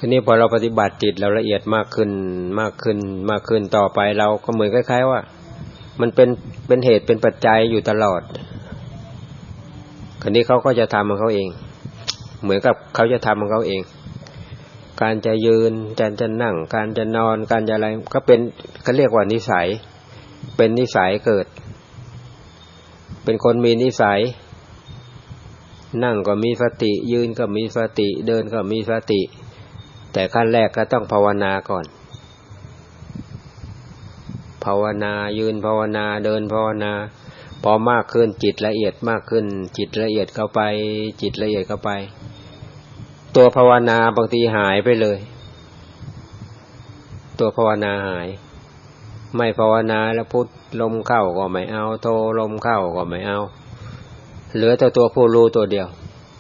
ทีนี้พอเราปฏิบัติจิตเราละเอียดมากขึ้นมากขึ้นมากขึ้นต่อไปเราก็เหมือนคล้ายๆว่ามันเป็นเหตุเป็นปัจจัยอยู่ตลอดคราวนี้เขาก็จะทำของเขาเองเหมือนกับเขาจะทำของเขาเองการจะยืนการจะนั่งการจะนอนการจะอะไรก็เป็นเขาเรียกว่านิสัยเป็นนิสัยเกิดเป็นคนมีนิสัยนั่งก็มีสติยืนก็มีสติเดินก็มีสติแต่ขั้นแรกก็ต้องภาวนาก่อนภาวนายืนภาวนาเดินภาวนาพอมากขึ้นจิตละเอียดมากขึ้นจิตละเอียดเข้าไปจิตละเอียดเข้าไปตัวภาวนาบางทีหายไปเลยตัวภาวนาหายไม่ภาวนาแล้วพุทลมเข้าก็ไม่เอาโทลมเข้าก็ไม่เอาเหลือแต่ตัวผู้รู้ตัวเดียว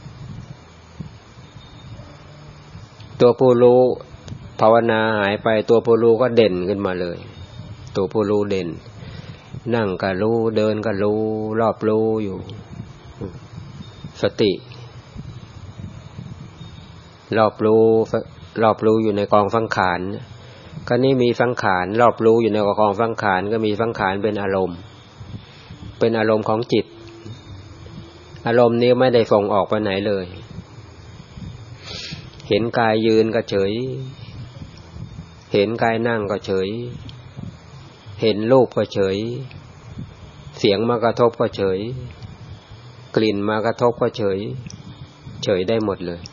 ตัวผู้รู้ภาวนาหายไปตัวผู้รู้ก็เด่นขึ้นมาเลยตัวผู้รู้เด่นนั่งก็รู้เดินก็รู้รอบรู้อยู่สติรอบรู้อยู่ในกองสังขารก็นี่มีสังขารรอบรู้อยู่ในกองสังขารก็มีสังขารเป็นอารมณ์ของจิตอารมณ์นี้ไม่ได้ส่งออกไปไหนเลยเห็นกายยืนก็เฉยเห็นกายนั่งก็เฉยเห็นรูปก็เฉยเสียงมากระทบก็เฉยกลิ่นมากระทบก็เฉยได้หมดเลย